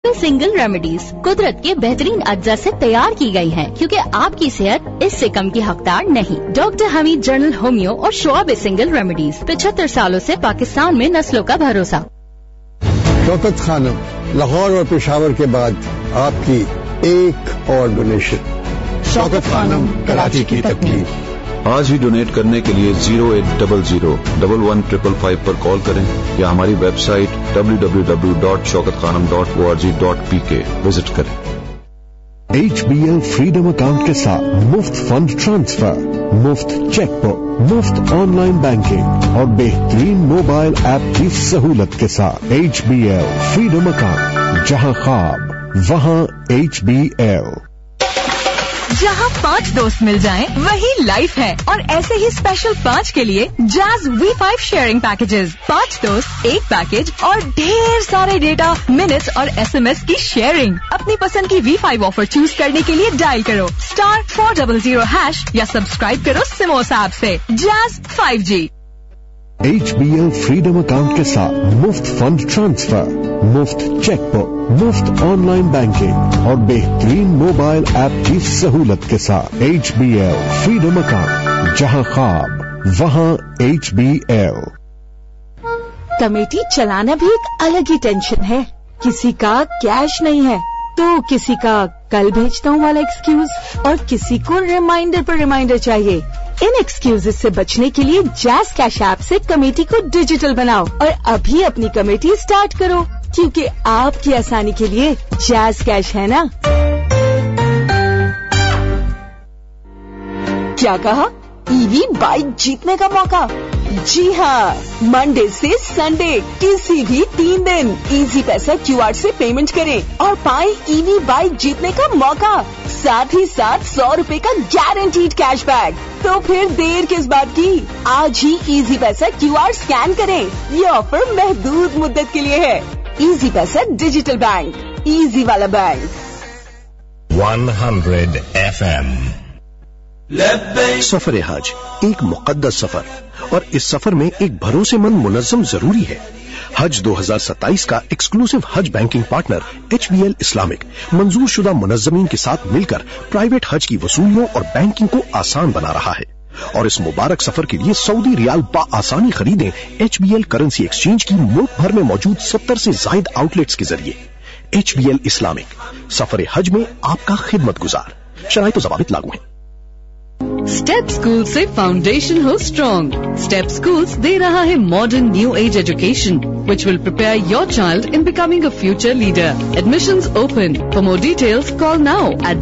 Single remedies कुदरत के बेहतरीन अज्जा से तैयार की गई हैं, क्योंकि आपकी सेहत इससे कम की हकदार नहीं। डॉक्टर हमीद जनरल होमियो और शोआब सिंगल रेमेडीज 75 सालों से पाकिस्तान में नस्लों का भरोसा। शौकत खानम, लाहौर और पेशावर के बाद आपकी एक और डोनेशन। शौकत खानम, कराची की तकलीफ। आज ही डोनेट करने के लिए 0800-115555 पर कॉल करें या हमारी वेबसाइट www.shaukatkhanam.org.pk विजिट करें। HBL फ्रीडम अकाउंट के साथ मुफ्त फंड ट्रांसफर, मुफ्त चेकबुक, मुफ्त ऑनलाइन बैंकिंग और बेहतरीन मोबाइल ऐप की सहूलत के साथ HBL फ्रीडम अकाउंट, जहां ख्वाब वहां HBL। जहाँ 5 दोस्त मिल जाएं, वही लाइफ है। और ऐसे ही स्पेशल 5 के लिए जाज V5 शेयरिंग पैकेजेस। 5 दोस्त, एक पैकेज और ढेर सारे डेटा, मिनट्स और SMS की शेयरिंग। अपनी पसंद की V5 ऑफर चूज करने के लिए डायल करो *400# या सब्सक्राइब करो सिमोस ऐप से। जाज 5G। HBL फ्रीडम अकाउंट के साथ मुफ्त फंड ट्रांसफर, मुफ्त चेकबुक, मुफ्त ऑनलाइन बैंकिंग और बेहतरीन मोबाइल ऐप की सहूलत के साथ HBL फ्रीडम अकाउंट, जहां ख्वाब वहां HBL। कमेटी चलाना भी एक अलग ही टेंशन है। किसी का कैश नहीं है तो किसी का कल भेजता हूँ वाला एक्सक्यूज, और किसी को रिमाइंडर पर रिमाइंडर चाहिए। इन एक्सक्यूजेस से बचने के लिए जैज कैश ऐप से कमेटी को डिजिटल बनाओ और अभी अपनी कमेटी स्टार्ट करो, क्योंकि आपकी आसानी के लिए जैज कैश है ना। क्या कहा? ईवी बाइक जीतने का मौका? जी हाँ, मंडे से संडे किसी भी 3 दिन इजी पैसा QR से पेमेंट करें और पाएं ईवी बाइक जीतने का मौका, साथ ही साथ 100 रुपए का गारंटीड कैशबैक। तो फिर देर किस बात की? आज ही इजी पैसा QR स्कैन करें। ये ऑफर महदूद मुद्दत के लिए है। इजी पैसा डिजिटल बैंक, इजी वाला बैंक। 100 FM। सफर हज एक मुकद्दस सफर, और इस सफर में एक भरोसेमंद मुनज़्ज़म जरूरी है। हज 2027 का एक्सक्लूसिव हज बैंकिंग पार्टनर HBL इस्लामिक मंजूर शुदा मुनज़्ज़मीन के साथ मिलकर प्राइवेट हज की वसूलियों और बैंकिंग को आसान बना रहा है। और इस मुबारक सफर के लिए सऊदी रियाल आसानी खरीदें HBL करेंसी एक्सचेंज की मुल्क भर में मौजूद 70 से ज्यादा आउटलेट्स के जरिए। HBL इस्लामिक, सफर हज में आपका खिदमत गुजार। शराइत व ज़वाबित लागू हैं। स्टेप स्कूल से फाउंडेशन हो स्ट्रॉन्ग। स्टेप स्कूल्स दे रहा है modern new age education which will prepare your child in becoming a future leader. Admissions open. For more details, call now at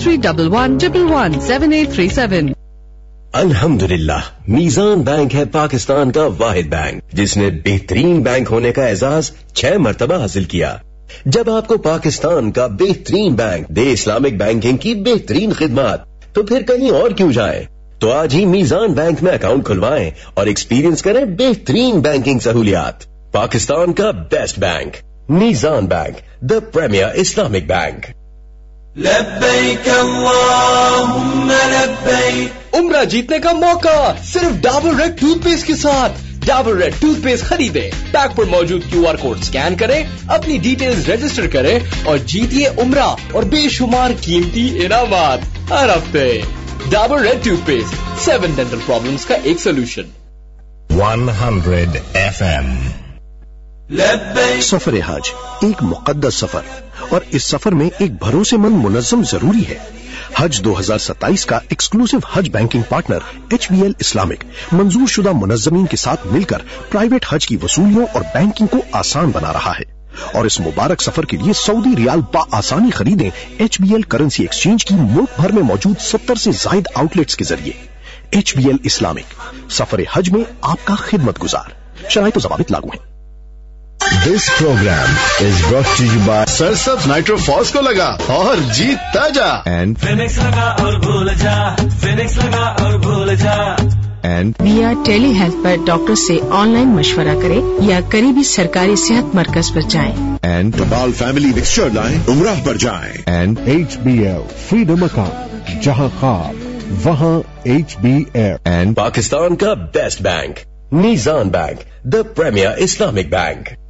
0311117837. अल्हम्दुलिल्लाह, मीज़ान बैंक है पाकिस्तान का वाहिद बैंक जिसने बेहतरीन बैंक होने का एजाज 6 मरतबा हासिल किया। जब आपको पाकिस्तान का बेहतरीन बैंक दे इस्लामिक बैंकिंग की बेहतरीन खिदमत, तो फिर कहीं और क्यों जाएं? तो आज ही मीज़ान बैंक में अकाउंट खुलवाएं और एक्सपीरियंस करें बेहतरीन बैंकिंग सहूलियात। पाकिस्तान का best bank, Meezaan bank, the premiere Islamic bank. लब्बैक अल्लाहुम्मा लब्बैक। उम्रा जीतने का मौका सिर्फ डाबर रेड टूथपेस्ट के साथ। डाबर रेड टूथपेस्ट खरीदें, टैग पर मौजूद QR कोड स्कैन करें, अपनी डिटेल्स रजिस्टर करें और जीतिए उम्रा और बेशुमार कीमती इनामात हर हफ्ते। Dabur red toothpaste, 7 dental problems का एक सोल्यूशन। 100 FM। सफर हज एक मुकद्दस सफर, और इस सफर में एक भरोसेमंद मुनज़्ज़म जरूरी है। हज 2027 का एक्सक्लूसिव हज बैंकिंग पार्टनर HBL इस्लामिक मंजूर शुदा मुनज़्ज़मीन के साथ मिलकर प्राइवेट हज की वसूलियों और बैंकिंग को आसान बना रहा है। और इस मुबारक सफर के लिए सऊदी रियाल आसानी खरीदें HBL करेंसी एक्सचेंज की मुल्क भर में मौजूद 70 से ज्यादा आउटलेट्स के जरिए। HBL इस्लामिक, सफर हज में आपका खिदमत गुजार। शराइत व ज़वाबित लागू हैं। This program is brought to you by सरसब्स नाइट्रोफॉस को लगा और जीत ताजा and फिनिक्स लगा और भूल जा, फिनिक्स लगा और भूल जा। and via टेली हेल्थ पर डॉक्टर से ऑनलाइन मशवरा करें या करीबी सरकारी सेहत मरकज पर जाएं। and टबाल फैमिली मिक्सचर लाएं, उम्राह पर जाएं। and HBL फ्रीडम अकाउंट, जहां ख्वाब वहां HBL। and पाकिस्तान का best bank, Meezaan bank, the premiere Islamic bank.